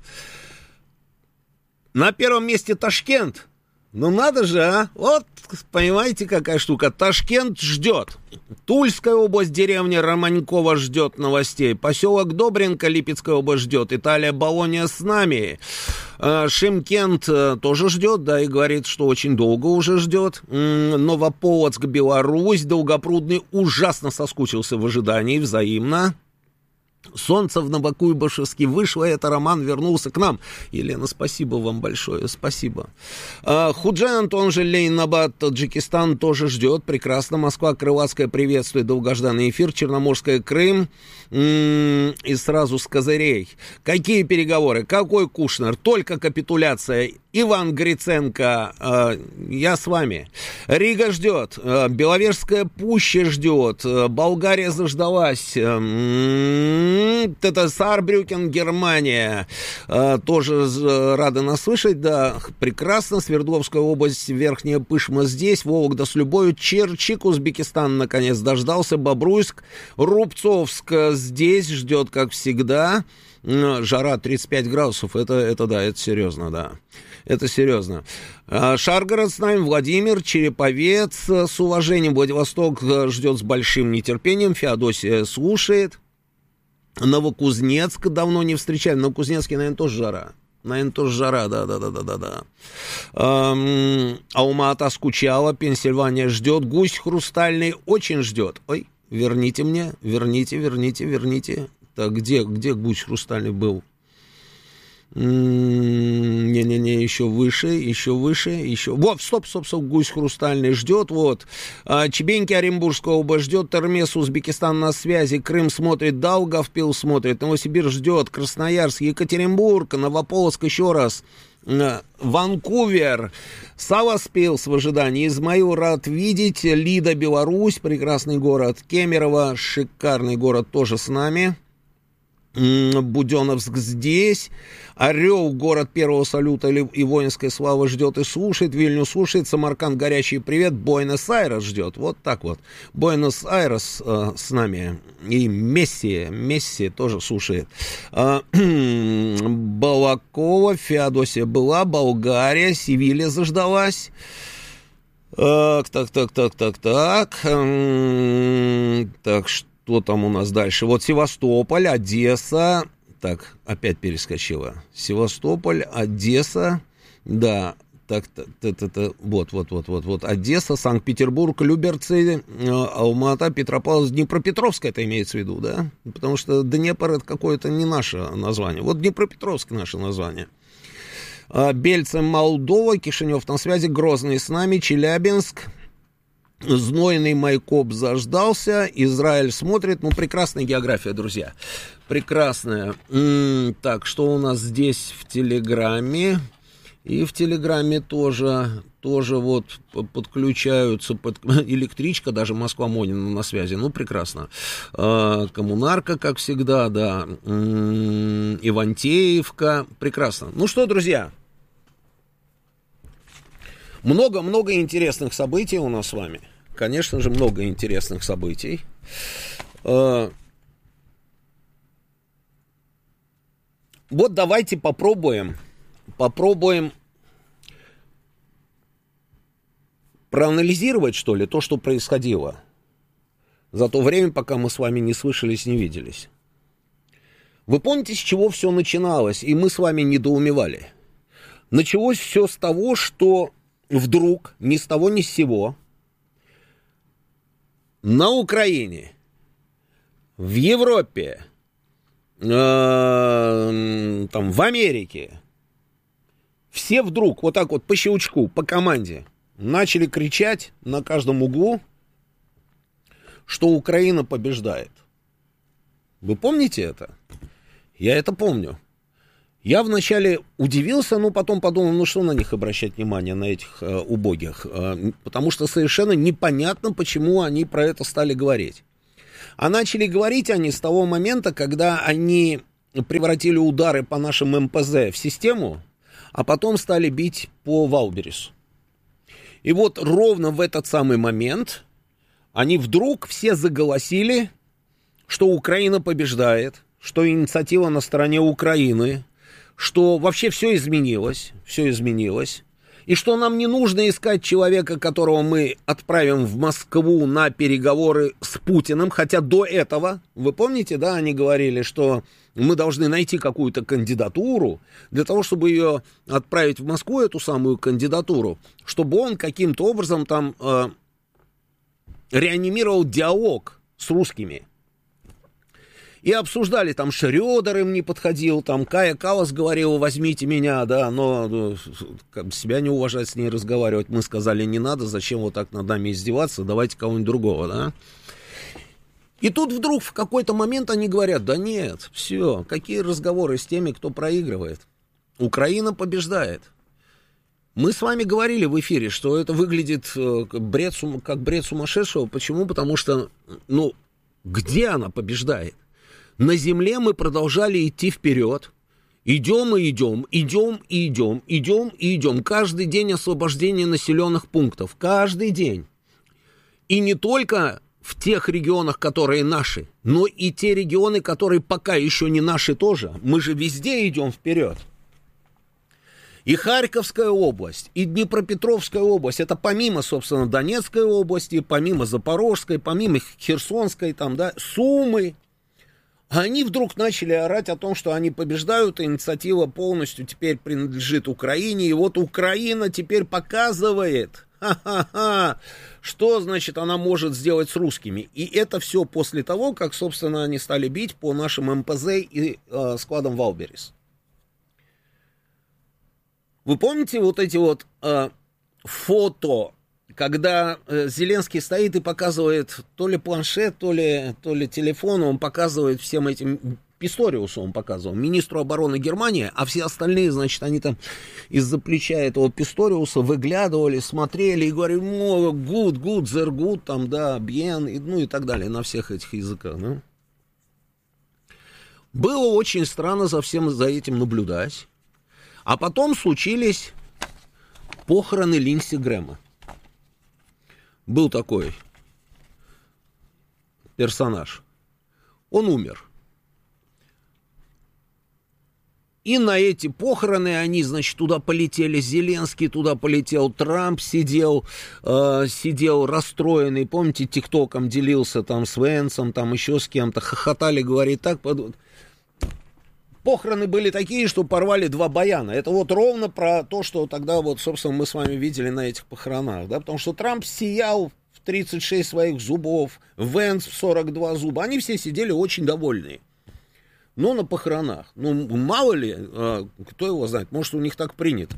K: На первом месте Ташкент. Ну надо же, а? Вот, понимаете, какая штука. Ташкент ждет. Тульская область, деревня Романькова ждет новостей. Поселок Добринка, Липецкая область ждет. Италия, Болония с нами. Шымкент тоже ждет, да, и говорит, что очень долго уже ждет. Новополоцк, Беларусь. Долгопрудный ужасно соскучился в ожидании, взаимно. Солнце в Новокуйбышевске вышло, это Роман вернулся к нам. Елена, спасибо вам большое, спасибо. Худжан, он же Лейнабад, Таджикистан тоже ждет. Прекрасно. Москва, Крылатская приветствует долгожданный эфир. Черноморская, Крым. И сразу с козырей. Какие переговоры? Какой Кушнер? Только капитуляция. Иван Гриценко, я с вами. Рига ждет. Беловежская пуща ждет. Болгария заждалась. Это Саарбрюкен, Германия. Тоже рады нас слышать, да. Прекрасно. Свердловская область, Верхняя Пышма здесь. Вологда с любовью. Черчик, Узбекистан, наконец дождался. Бобруйск, Рубцовск здесь ждет, как всегда. Жара 35 градусов, это да, это серьезно, да. Это серьезно. Шаргород с нами, Владимир, Череповец с уважением, Владивосток ждет с большим нетерпением, Феодосия слушает. Новокузнецк давно не встречаем, Новокузнецке, наверное, тоже жара. Да. Алма-Ата скучала, Пенсильвания ждет, Гусь хрустальный очень ждет. Ой, верните мне, верните. Так, где гусь хрустальный был? Не, еще выше. Вот, стоп, гусь хрустальный ждет, вот. Чебеньки, Оренбургская область ждет, Термес, Узбекистан на связи, Крым смотрит, Даугавпилс смотрит, Новосибирск ждет, Красноярск, Екатеринбург, Новополоцк еще раз, Ванкувер, Саваспилс в ожидании, Измаил рад видеть, Лида, Беларусь, прекрасный город, Кемерово, шикарный город, тоже с нами. Буденновск здесь, Орел, город первого салюта и воинской славы ждет и слушает, Вильнюс слушает, Самарканд, горячий привет, Буэнос-Айрес ждет, вот так вот, Буэнос-Айрес с нами, и Месси тоже слушает, Балакова, Феодосия была, Болгария, Севилья заждалась. Так, что там у нас дальше? Вот Севастополь, Одесса. Так, опять перескочила. Севастополь, Одесса. Да, вот. Одесса, Санкт-Петербург, Люберцы, Алма-Ата, Петропавловск, Днепропетровск, это имеется в виду, да? Потому что Днепр — это какое-то не наше название. Вот Днепропетровск — наше название. Бельцы, Молдова, Кишинев на связи, Грозный с нами, Челябинск. Знойный Майкоп заждался, Израиль смотрит, ну, прекрасная география, друзья, прекрасная. Так, что у нас здесь в Телеграме? И в Телеграме тоже вот подключаются, электричка, даже Москва-Монина на связи, ну, прекрасно. Коммунарка, как всегда, да, Ивантеевка, прекрасно. Ну что, друзья, много интересных событий у нас с вами. Конечно же, много интересных событий. вот давайте попробуем проанализировать, что ли, то, что происходило за то время, пока мы с вами не слышались, не виделись. Вы помните, с чего все начиналось, и мы с вами недоумевали? Началось все с того, что вдруг, ни с того ни с сего, на Украине, в Европе, там, в Америке, все вдруг, вот так вот по щелчку, по команде, начали кричать на каждом углу, что Украина побеждает. Вы помните это? Я это помню. Я вначале удивился, но потом подумал, ну что на них обращать внимание, на этих убогих, потому что совершенно непонятно, почему они про это стали говорить. А начали говорить они с того момента, когда они превратили удары по нашим МПЗ в систему, а потом стали бить по Валбересу. И вот ровно в этот самый момент они вдруг все заголосили, что Украина побеждает, что инициатива на стороне Украины, что вообще все изменилось, и что нам не нужно искать человека, которого мы отправим в Москву на переговоры с Путиным, хотя до этого, вы помните, да, они говорили, что мы должны найти какую-то кандидатуру для того, чтобы ее отправить в Москву, эту самую кандидатуру, чтобы он каким-то образом там реанимировал диалог с русскими. И обсуждали, там Шрёдер им не подходил, там Кая Каллас говорила, возьмите меня, да, но как себя не уважать, с ней разговаривать. Мы сказали, не надо, зачем вот так над нами издеваться, давайте кого-нибудь другого, да. И тут вдруг в какой-то момент они говорят, да нет, все, какие разговоры с теми, кто проигрывает. Украина побеждает. Мы с вами говорили в эфире, что это выглядит как бред сумасшедшего. Почему? Потому что, ну, где она побеждает? На земле мы продолжали идти вперед. Идем и идем. Каждый день освобождение населенных пунктов. Каждый день. И не только в тех регионах, которые наши, но и те регионы, которые пока еще не наши тоже. Мы же везде идем вперед. И Харьковская область, и Днепропетровская область, это помимо, собственно, Донецкой области, помимо Запорожской, помимо Херсонской, там, да, Сумы. Они вдруг начали орать о том, что они побеждают, и инициатива полностью теперь принадлежит Украине. И вот Украина теперь показывает, что, значит, она может сделать с русскими. И это все после того, как, собственно, они стали бить по нашим МПЗ и складам Валберес. Вы помните вот эти вот фото, когда Зеленский стоит и показывает то ли планшет, то ли телефон, он показывает всем этим, Писториусу он показывал, министру обороны Германии, а все остальные, значит, они там из-за плеча этого Писториуса выглядывали, смотрели и говорили, ну, good, sehr gut, там, да, bien, ну и так далее, на всех этих языках, да. Было очень странно за всем за этим наблюдать, а потом случились похороны Линдси Грэма. Был такой персонаж. Он умер. И на эти похороны они, значит, туда полетели Зеленский, туда полетел Трамп, сидел расстроенный, помните, тиктоком делился там с Венсом, там еще с кем-то, хохотали, говорит, так... Похороны были такие, что порвали два баяна. Это вот ровно про то, что тогда вот, собственно, мы с вами видели на этих похоронах, да, потому что Трамп сиял в 36 своих зубов, Венс в 42 зуба, они все сидели очень довольные. Но на похоронах, ну, мало ли, кто его знает, может, у них так принято.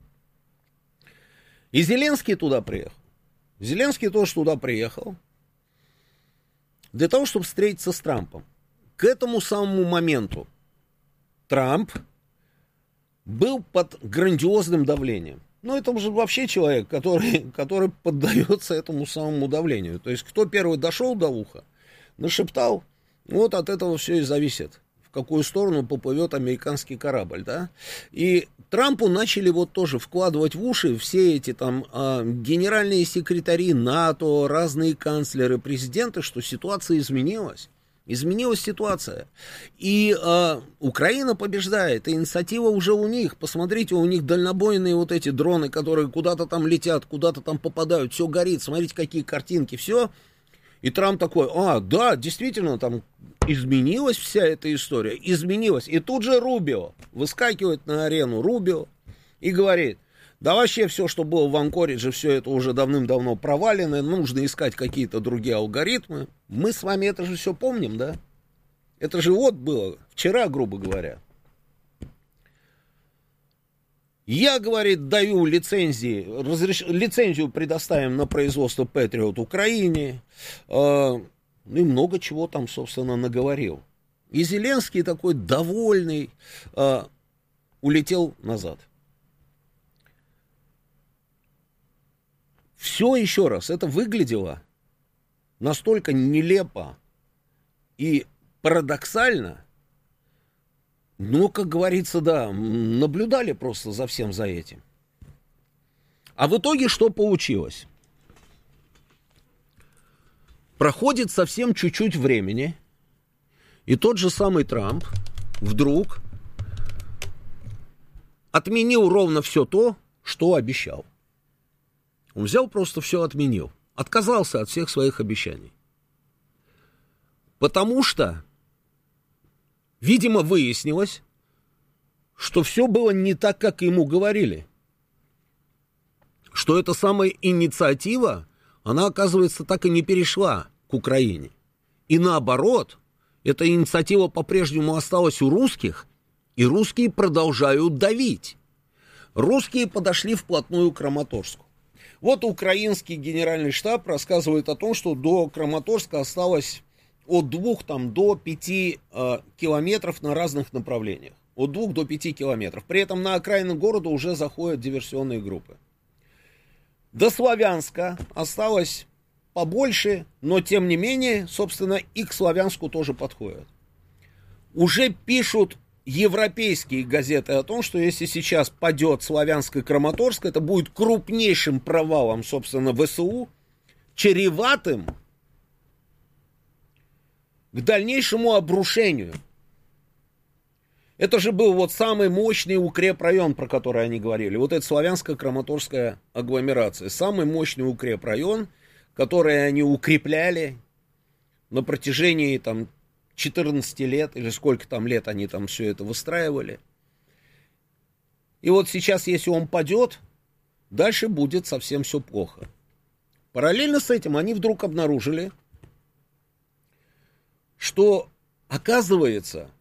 K: И Зеленский туда приехал. Зеленский тоже туда приехал для того, чтобы встретиться с Трампом. К этому самому моменту Трамп был под грандиозным давлением. Ну, это уже вообще человек, который поддается этому самому давлению. То есть, кто первый дошел до уха, нашептал, вот от этого все и зависит, в какую сторону поплывет американский корабль, да. И Трампу начали вот тоже вкладывать в уши все эти там генеральные секретари НАТО, разные канцлеры, президенты, что ситуация изменилась. Изменилась ситуация. И Украина побеждает, и инициатива уже у них. Посмотрите, у них дальнобойные вот эти дроны, которые куда-то там летят, куда-то там попадают, все горит, смотрите, какие картинки, все. И Трамп такой, да, действительно, там изменилась вся эта история, изменилась. И тут же Рубио выскакивает на арену, Рубио, и говорит, да вообще все, что было в Анкоридже, все это уже давным-давно провалено, нужно искать какие-то другие алгоритмы. Мы с вами это же все помним, да? Это же вот было вчера, грубо говоря. Я, говорит, даю лицензии, лицензию предоставим на производство Patriot Украине, и много чего там, собственно, наговорил. И Зеленский такой довольный улетел назад. Все, еще раз, это выглядело настолько нелепо и парадоксально, но, как говорится, да, наблюдали просто за всем за этим. А в итоге что получилось? Проходит совсем чуть-чуть времени, и тот же самый Трамп вдруг отменил ровно все то, что обещал. Он взял, просто все отменил. Отказался от всех своих обещаний. Потому что, видимо, выяснилось, что все было не так, как ему говорили. Что эта самая инициатива, она, оказывается, так и не перешла к Украине. И наоборот, эта инициатива по-прежнему осталась у русских, и русские продолжают давить. Русские подошли вплотную к Краматорску. Вот украинский генеральный штаб рассказывает о том, что до Краматорска осталось от 2 до 5 километров на разных направлениях. От 2 до 5 километров. При этом на окраины города уже заходят диверсионные группы. До Славянска осталось побольше, но тем не менее, собственно, и к Славянску тоже подходят. Уже пишут европейские газеты о том, что если сейчас падет Славянск и Краматорск, это будет крупнейшим провалом, собственно, ВСУ, чреватым к дальнейшему обрушению. Это же был вот самый мощный укрепрайон, про который они говорили. Вот это славянско-краматорская агломерация. Самый мощный укрепрайон, который они укрепляли на протяжении там 14 лет, или сколько там лет они там все это выстраивали. И вот сейчас, если он падет, дальше будет совсем все плохо. Параллельно с этим они вдруг обнаружили, что оказывается,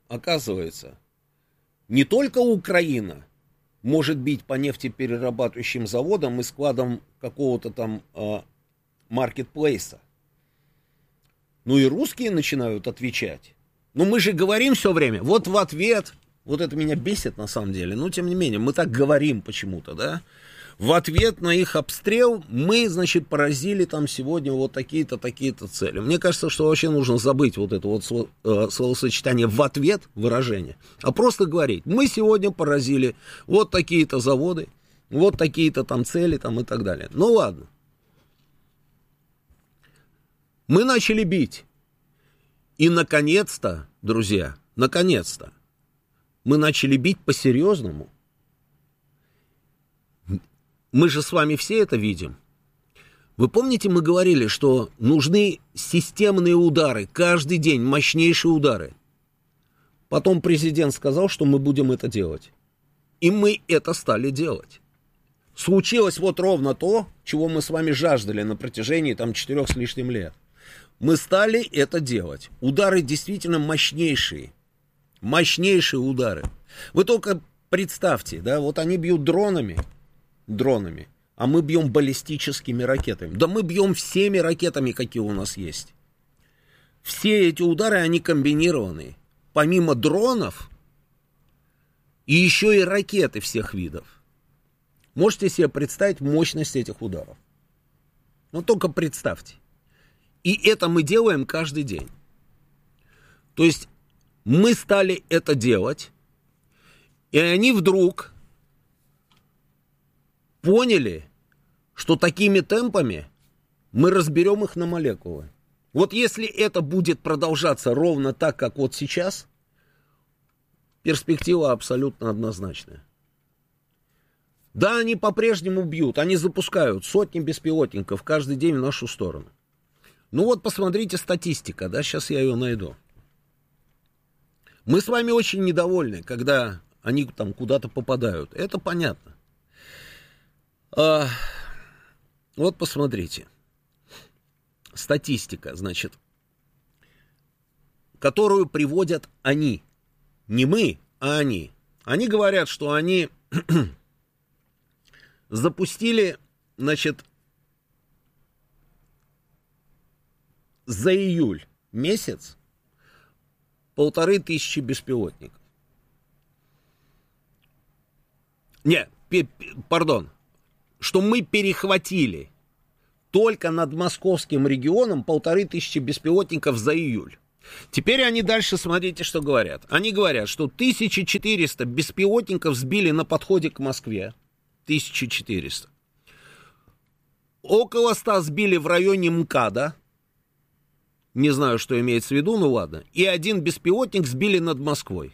K: не только Украина может бить по нефтеперерабатывающим заводам и складам какого-то там маркетплейса. Ну и русские начинают отвечать. Но мы же говорим все время, вот в ответ, вот это меня бесит на самом деле, но тем не менее, мы так говорим почему-то, да. В ответ на их обстрел мы, значит, поразили там сегодня вот такие-то, такие-то цели. Мне кажется, что вообще нужно забыть вот это вот словосочетание «в ответ» выражение, а просто говорить, мы сегодня поразили вот такие-то заводы, вот такие-то там цели там и так далее. Ну ладно. Мы начали бить. И, наконец-то, друзья, наконец-то, мы начали бить по-серьезному. Мы же с вами все это видим. Вы помните, мы говорили, что нужны системные удары, каждый день мощнейшие удары. Потом президент сказал, что мы будем это делать. И мы это стали делать. Случилось вот ровно то, чего мы с вами жаждали на протяжении там 4 с лишним лет. Мы стали это делать. Удары действительно мощнейшие. Мощнейшие удары. Вы только представьте, да, вот они бьют дронами, а мы бьем баллистическими ракетами. Да мы бьем всеми ракетами, какие у нас есть. Все эти удары, они комбинированы. Помимо дронов, и еще и ракеты всех видов. Можете себе представить мощность этих ударов? Ну, только представьте. И это мы делаем каждый день. То есть мы стали это делать, и они вдруг поняли, что такими темпами мы разберем их на молекулы. Вот если это будет продолжаться ровно так, как вот сейчас, перспектива абсолютно однозначная. Да, они по-прежнему бьют, они запускают сотни беспилотников каждый день в нашу сторону. Ну вот посмотрите статистика, да, сейчас я ее найду. Мы с вами очень недовольны, когда они там куда-то попадают, это понятно. Вот посмотрите. Статистика, значит, которую приводят они. Не мы, а они. Они говорят, что они запустили, значит, за июль месяц 1500 беспилотников. Пардон, что мы перехватили только над московским регионом 1500 беспилотников за июль. Теперь они дальше, смотрите, что говорят. Они говорят, что 1400 беспилотников сбили на подходе к Москве. 1400. Около 100 сбили в районе МКАДа. Не знаю, что имеется в виду, ну ладно. И 1 беспилотник сбили над Москвой.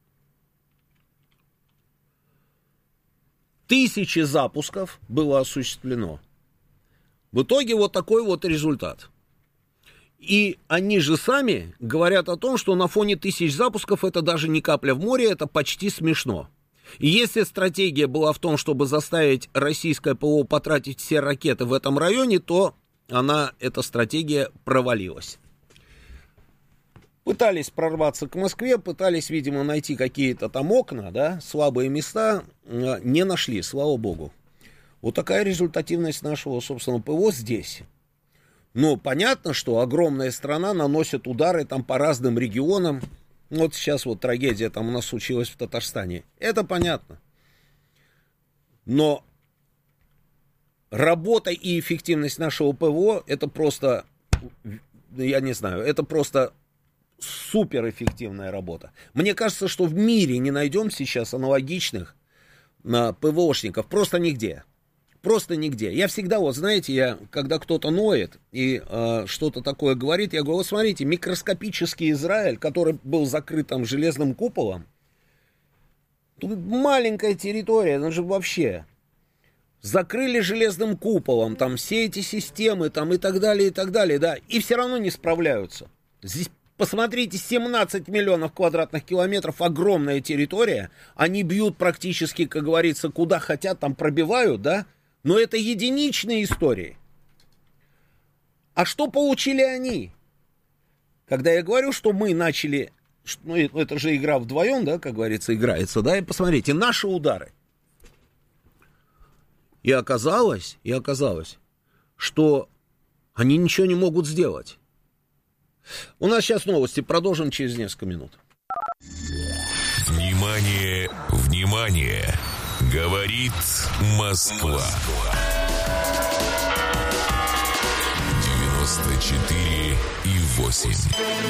K: 1000 запусков было осуществлено. В итоге вот такой вот результат. И они же сами говорят о том, что на фоне 1000 запусков это даже не капля в море, это почти смешно. И если стратегия была в том, чтобы заставить российское ПВО потратить все ракеты в этом районе, то эта стратегия провалилась. Пытались прорваться к Москве, пытались, видимо, найти какие-то там окна, да, слабые места, не нашли, слава богу. Вот такая результативность нашего, собственно, ПВО здесь. Но понятно, что огромная страна наносит удары там по разным регионам. Вот сейчас вот трагедия там у нас случилась в Татарстане. Это понятно. Но работа и эффективность нашего ПВО, это просто, я не знаю, это просто суперэффективная работа. Мне кажется, что в мире не найдем сейчас аналогичных ПВОшников. Просто нигде. Просто нигде. Я всегда, вот знаете, когда кто-то ноет и что-то такое говорит, я говорю, вот смотрите, микроскопический Израиль, который был закрыт там железным куполом, тут маленькая территория, она же вообще закрыли железным куполом, там все эти системы там и так далее, да, и все равно не справляются. Здесь, посмотрите, 17 миллионов квадратных километров, огромная территория, они бьют практически, как говорится, куда хотят, там пробивают, да, но это единичные истории. А что получили они? Когда я говорю, что мы начали, ну, это же игра вдвоем, да, как говорится, играется, да, и посмотрите, наши удары. И оказалось, что они ничего не могут сделать. У нас сейчас новости, продолжим через несколько минут.
D: Внимание, внимание! Говорит Москва. 94,8.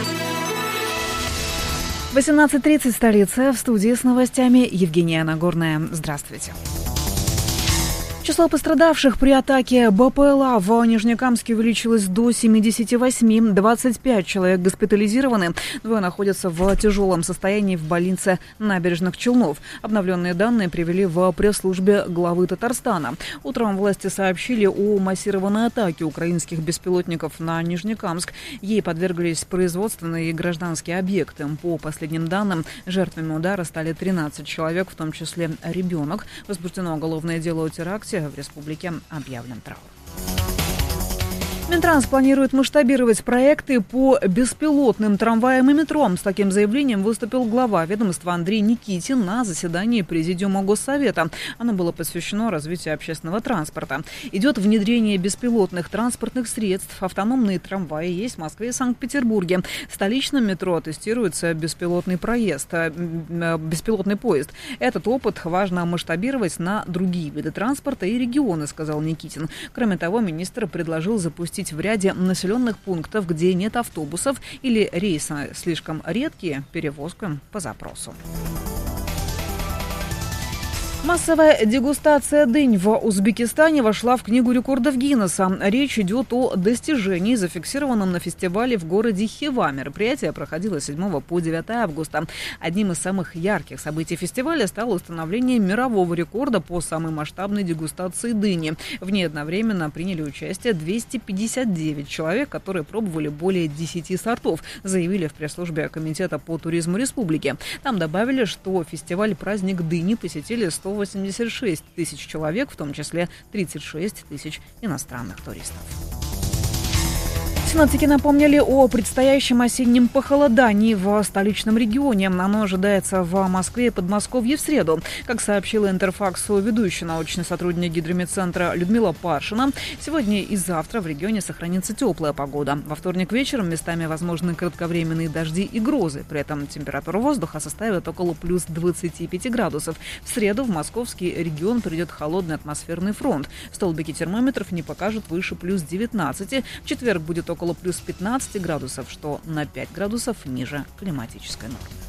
L: 18:30, столица. В студии с новостями Евгения Нагорная. Здравствуйте. Число пострадавших при атаке БПЛА в Нижнекамске увеличилось до 78. 25 человек госпитализированы. Двое находятся в тяжелом состоянии в больнице Набережных Челнов. Обновленные данные привели в пресс-службе главы Татарстана. Утром власти сообщили о массированной атаке украинских беспилотников на Нижнекамск. Ей подверглись производственные и гражданские объекты. По последним данным, жертвами удара стали 13 человек, в том числе ребенок. Возбуждено уголовное дело о теракте. В республике объявлен траур. Минтранс планирует масштабировать проекты по беспилотным трамваям и метро. С таким заявлением выступил глава ведомства Андрей Никитин на заседании Президиума Госсовета. Оно было посвящено развитию общественного транспорта. Идет внедрение беспилотных транспортных средств. Автономные трамваи есть в Москве и Санкт-Петербурге. В столичном метро тестируется беспилотный поезд. Этот опыт важно масштабировать на другие виды транспорта и регионы, сказал Никитин. Кроме того, министр предложил запустить в ряде населенных пунктов, где нет автобусов или рейсы слишком редкие, перевозку по запросу. Массовая дегустация дынь в Узбекистане вошла в Книгу рекордов Гиннесса. Речь идет о достижении, зафиксированном на фестивале в городе Хива. Мероприятие проходило с 7 по 9 августа. Одним из самых ярких событий фестиваля стало установление мирового рекорда по самой масштабной дегустации дыни. В ней одновременно приняли участие 259 человек, которые пробовали более 10 сортов, заявили в пресс-службе Комитета по туризму республики. Там добавили, что фестиваль «Праздник дыни» посетили 186 тысяч человек, в том числе 36 тысяч иностранных туристов. Синоптики напомнили о предстоящем осеннем похолодании в столичном регионе. Оно ожидается в Москве и Подмосковье в среду. Как сообщила Интерфаксу ведущий научный сотрудник Гидрометцентра Людмила Паршина, сегодня и завтра в регионе сохранится теплая погода. Во вторник вечером местами возможны кратковременные дожди и грозы. При этом температура воздуха составит около плюс 25 градусов. В среду в московский регион придет холодный атмосферный фронт. Столбики термометров не покажут выше плюс 19. В четверг будет около плюс 15 градусов, что на 5 градусов ниже климатической нормы.